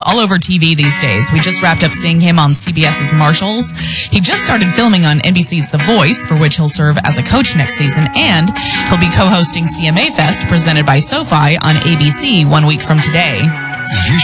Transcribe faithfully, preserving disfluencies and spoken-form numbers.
all over T V these days. We just wrapped up seeing him on C B S's Marshalls. He just started filming on N B C's The Voice, for which he'll serve as a coach next season, and he'll be co-hosting C M A Fest, presented by SoFi, on A B C one week from today.